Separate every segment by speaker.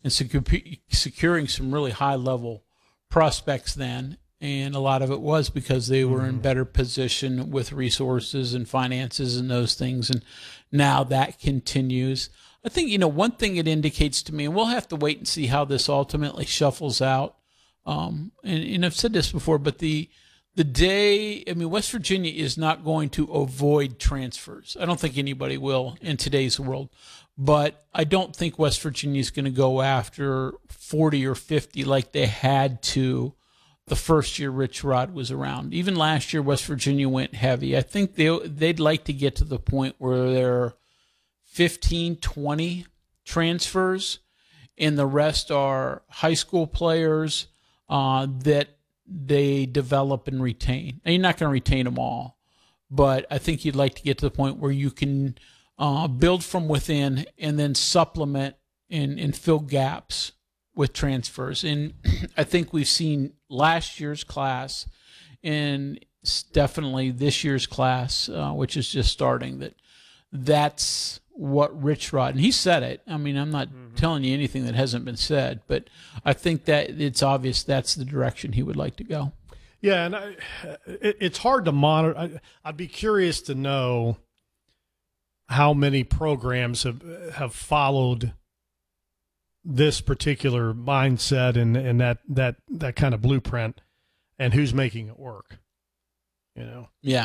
Speaker 1: and securing some really high level prospects then. And a lot of it was because they were in better position with resources and finances and those things. And now that continues. I think, one thing it indicates to me, and we'll have to wait and see how this ultimately shuffles out. And I've said this before, but the day, West Virginia is not going to avoid transfers. I don't think anybody will in today's world. But I don't think West Virginia is going to go after 40 or 50 like they had to the first year Rich Rod was around. Even last year, West Virginia went heavy. I think they'd like to get to the point where there are 15, 20 transfers, and the rest are high school players that they develop and retain. Now, you're not going to retain them all, but I think you'd like to get to the point where you can build from within and then supplement and fill gaps with transfers. And I think we've seen last year's class and definitely this year's class, which is just starting, that's what Rich Rod, and he said it. I'm not telling you anything that hasn't been said, but I think that it's obvious that's the direction he would like to go.
Speaker 2: Yeah, and it's hard to monitor. I'd be curious to know how many programs have followed this particular mindset and that kind of blueprint, and who's making it work.
Speaker 1: Yeah.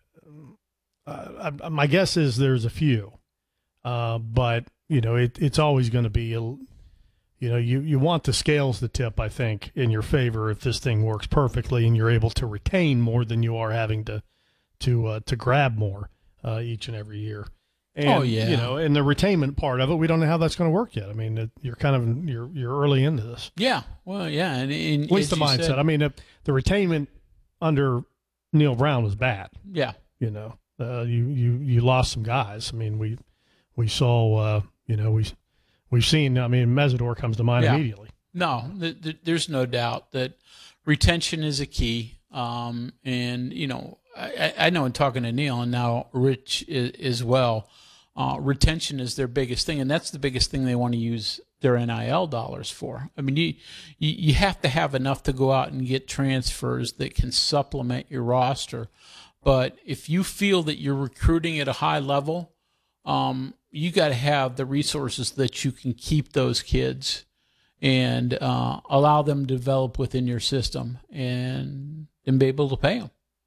Speaker 2: My guess is there's a few, but it's always going to be you want the scales to tip, I think, in your favor if this thing works perfectly and you're able to retain more than you are having to grab more each and every year. And, and the retainment part of it, we don't know how that's going to work yet. You're kind of you're early into this.
Speaker 1: Yeah, well, yeah, and
Speaker 2: at least the mindset. The retainment under Neil Brown was bad.
Speaker 1: Yeah,
Speaker 2: you lost some guys. We saw we've seen. Mesidor comes to mind immediately.
Speaker 1: No, there's no doubt that retention is a key. And I know in talking to Neil and now Rich as well, retention is their biggest thing, and that's the biggest thing they want to use their NIL dollars for. You have to have enough to go out and get transfers that can supplement your roster. But if you feel that you're recruiting at a high level, you got to have the resources that you can keep those kids and allow them to develop within your system and be able to pay them.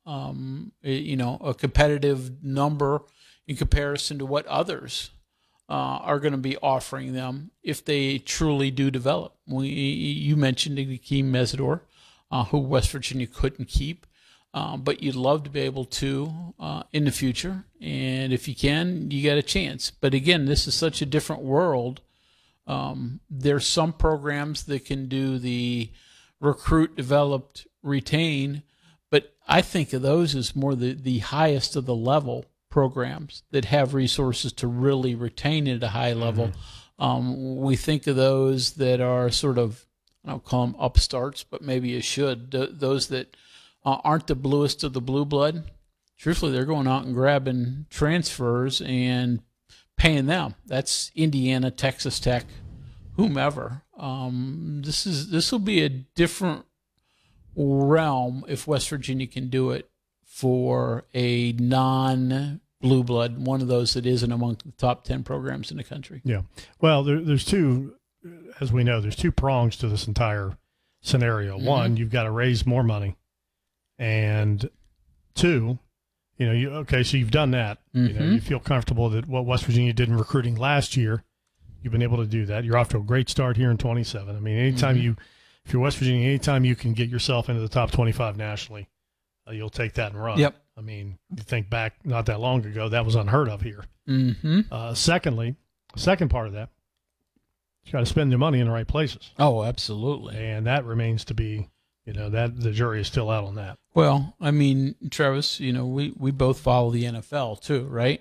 Speaker 1: A competitive number in comparison to what others are going to be offering them if they truly do develop. You mentioned Akeem Mesidor, who West Virginia couldn't keep, but you'd love to be able to in the future. And if you can, you got a chance. But again, this is such a different world. There's some programs that can do the recruit, developed, retain, but I think of those as more the highest of the level programs that have resources to really retain at a high level. We think of those that are sort of, I don't call them upstarts, but maybe you should, those that aren't the bluest of the blue blood. Truthfully, they're going out and grabbing transfers and paying them. That's Indiana, Texas Tech, whomever. This will be a different realm if West Virginia can do it for a non-blue blood, one of those that isn't among the top 10 programs in the country.
Speaker 2: Yeah. Well, there's two, as we know, there's two prongs to this entire scenario. One, you've got to raise more money. And two, so you've done that. You feel comfortable that what West Virginia did in recruiting last year, you've been able to do that. You're off to a great start here in 27. Anytime if you're West Virginia, anytime you can get yourself into the top 25 nationally, you'll take that and run.
Speaker 1: Yep.
Speaker 2: You think back not that long ago, that was unheard of here. Secondly, second part of that, you got to spend your money in the right places.
Speaker 1: Oh, absolutely.
Speaker 2: And that remains to be, that the jury is still out on that.
Speaker 1: Well, Travis, we both follow the NFL too, right?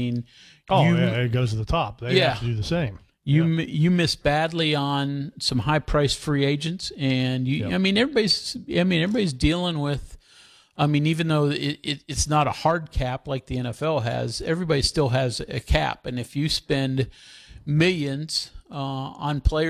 Speaker 2: It goes to the top. They have to do the same.
Speaker 1: You missed badly on some high-priced free agents, and everybody's dealing with. Even though it's not a hard cap like the NFL has, everybody still has a cap, and if you spend millions on players